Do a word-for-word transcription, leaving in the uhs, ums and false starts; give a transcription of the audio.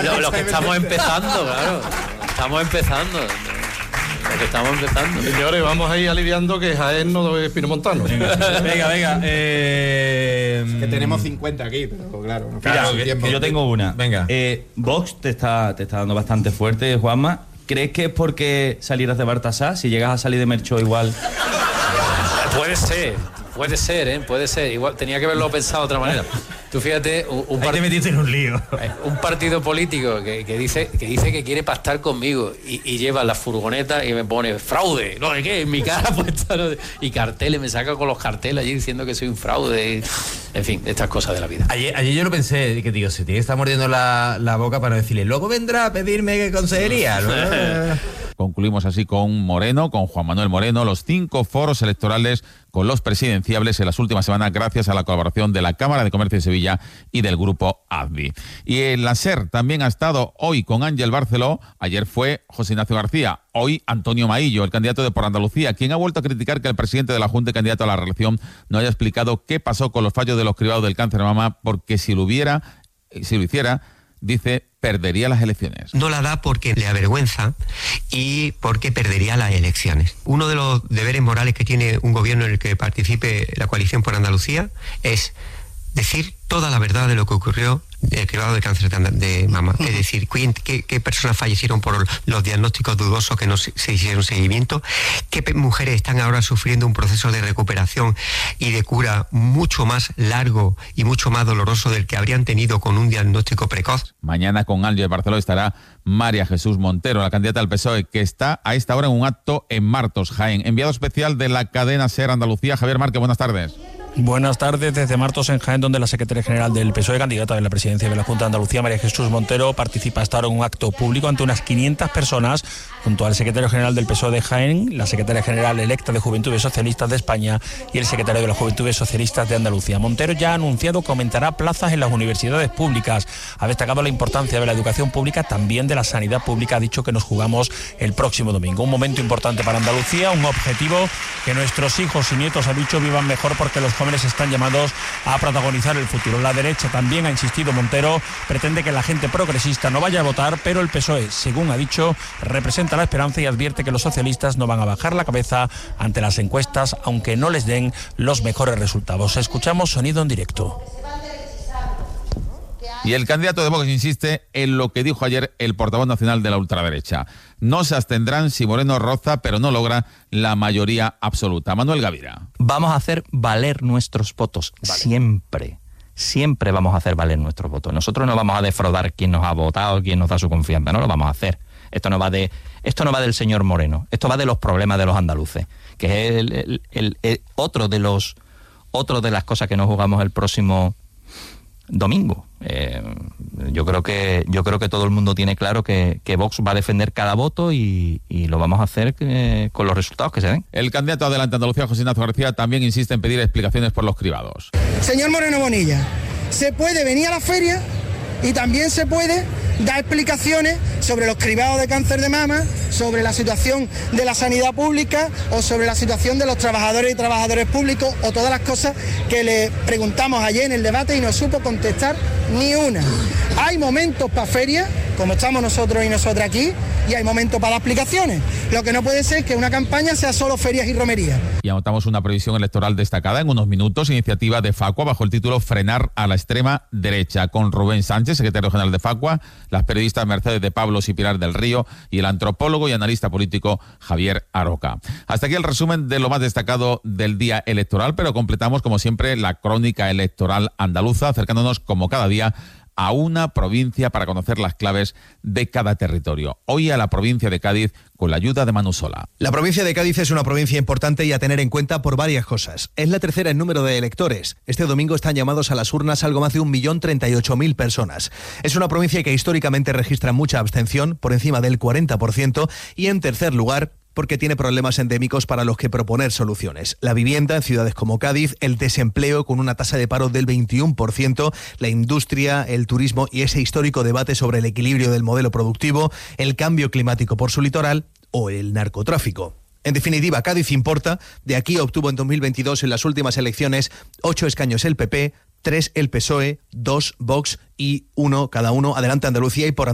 lo, lo que estamos empezando, claro. Estamos empezando. Lo que estamos empezando. Señores, vamos a ir aliviando que Jaén no es pinomontano. Venga, venga. venga eh, que tenemos cincuenta aquí, pero claro. No claro, que, que yo tengo una. Venga. Eh, Vox te está, te está dando bastante fuerte, Juanma. ¿Crees que es porque salieras de Baltasar? Si llegas a salir de Mercho igual... Puede ser, puede ser, ¿eh? Puede ser. Igual tenía que haberlo pensado de otra manera. Tú fíjate, un, un, Ahí te metiste en un lío. un partido político que, que dice que dice que quiere pactar conmigo y, y lleva la furgoneta y me pone fraude, no de qué, en mi cara puesta, no, y carteles, me saca con los carteles allí diciendo que soy un fraude. En fin, estas cosas de la vida. Ayer, ayer yo lo pensé, que digo, se tiene que estar mordiendo la, la boca para decirle, luego vendrá a pedirme que consejería. Concluimos así con Moreno, con Juan Manuel Moreno, los cinco foros electorales con los presidenciables en las últimas semanas gracias a la colaboración de la Cámara de Comercio de Sevilla y del Grupo A D V I. Y en la SER también ha estado hoy con Ángel Barceló, ayer fue José Ignacio García, hoy Antonio Maillo, el candidato de Por Andalucía, quien ha vuelto a criticar que el presidente de la Junta y candidato a la reelección no haya explicado qué pasó con los fallos de los cribados del cáncer de mama, porque si lo hubiera, si lo hiciera, dice, perdería las elecciones. No la da porque le avergüenza y porque perdería las elecciones. Uno de los deberes morales que tiene un gobierno en el que participe la coalición por Andalucía es decir toda la verdad de lo que ocurrió el cribado de cáncer de, de mama. Es decir, qué, qué personas fallecieron por los diagnósticos dudosos que no se, se hicieron seguimiento, qué mujeres están ahora sufriendo un proceso de recuperación y de cura mucho más largo y mucho más doloroso del que habrían tenido con un diagnóstico precoz. Mañana con Ángel Barceló estará María Jesús Montero, la candidata del P S O E, que está a esta hora en un acto en Martos, Jaén. Enviado especial de la cadena SER Andalucía, Javier Márquez, buenas tardes. Buenas tardes desde Martos en Jaén, donde la secretaria general del P S O E, candidata de la presidencia de la Junta de Andalucía, María Jesús Montero, participa hasta ahora en un acto público ante unas quinientas personas, junto al secretario general del P S O E de Jaén, la secretaria general electa de Juventudes Socialistas de España y el secretario de las Juventudes Socialistas de Andalucía. Montero ya ha anunciado que aumentará plazas en las universidades públicas. Ha destacado la importancia de la educación pública, también de la sanidad pública. Ha dicho que nos jugamos el próximo domingo. Un momento importante para Andalucía, un objetivo que nuestros hijos y nietos, ha dicho, vivan mejor porque los jóvenes están llamados a protagonizar el futuro. La derecha, también ha insistido Montero, pretende que la gente progresista no vaya a votar, pero el P S O E, según ha dicho, representa la esperanza y advierte que los socialistas no van a bajar la cabeza ante las encuestas, aunque no les den los mejores resultados. Escuchamos sonido en directo. Y el candidato de Vox insiste en lo que dijo ayer el portavoz nacional de la ultraderecha. No se abstendrán si Moreno roza, pero no logra la mayoría absoluta. Manuel Gavira. Vamos a hacer valer nuestros votos, vale. Siempre. Siempre vamos a hacer valer nuestros votos. Nosotros no vamos a defraudar quién nos ha votado, quién nos da su confianza, no lo vamos a hacer. Esto no va de, esto no va del señor Moreno, esto va de los problemas de los andaluces, que es el, el, el, el otro de los, otro de las cosas que nos jugamos el próximo domingo. Eh, yo creo que yo creo que todo el mundo tiene claro que, que Vox va a defender cada voto y, y lo vamos a hacer eh, con los resultados que se den. El candidato Adelante Andalucía, José Ignacio García, también insiste en pedir explicaciones por los cribados. Señor Moreno Bonilla, se puede venir a la feria y también se puede dar explicaciones sobre los cribados de cáncer de mama, sobre la situación de la sanidad pública o sobre la situación de los trabajadores y trabajadores públicos o todas las cosas que le preguntamos ayer en el debate y no supo contestar ni una. Hay momentos para ferias, como estamos nosotros y nosotras aquí, y hay momentos para dar explicaciones. Lo que no puede ser es que una campaña sea solo ferias y romerías. Y anotamos una previsión electoral destacada en unos minutos, iniciativa de Facua bajo el título Frenar a la extrema derecha, con Rubén Sánchez, secretario general de Facua, las periodistas Mercedes de Pablos y Pilar del Río y el antropólogo y analista político Javier Aroca. Hasta aquí el resumen de lo más destacado del día electoral, pero completamos como siempre la crónica electoral andaluza, acercándonos como cada día a una provincia para conocer las claves de cada territorio. Hoy a la provincia de Cádiz con la ayuda de Manu Sola. La provincia de Cádiz es una provincia importante y a tener en cuenta por varias cosas. Es la tercera en número de electores. Este domingo están llamados a las urnas algo más de un millón treinta y ocho mil personas. Es una provincia que históricamente registra mucha abstención, por encima del cuarenta por ciento, y en tercer lugar, porque tiene problemas endémicos para los que proponer soluciones. La vivienda en ciudades como Cádiz, el desempleo con una tasa de paro del veintiuno por ciento, la industria, el turismo y ese histórico debate sobre el equilibrio del modelo productivo, el cambio climático por su litoral o el narcotráfico. En definitiva, Cádiz importa. De aquí obtuvo en dos mil veintidós en las últimas elecciones ocho escaños el P P, tres el P S O E, dos Vox y uno cada uno Adelante Andalucía y por